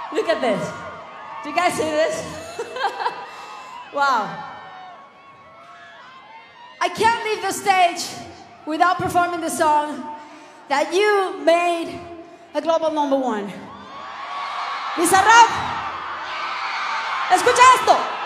Look at this. Do you guys see this? Wow. I can't leave the stage without performing the song that you made a global #1. Bizarrap, escucha esto.